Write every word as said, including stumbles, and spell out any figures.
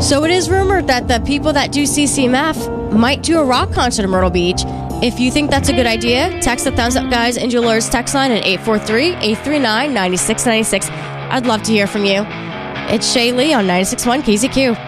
So it is rumored that the people that do C C M F might do a rock concert in Myrtle Beach. If you think that's a good idea, text the Thumbs Up Guys and Jewelers text line at eight four three, eight three nine, nine six nine six. I'd love to hear from you. It's Shay Lee on ninety-six point one K Z Q.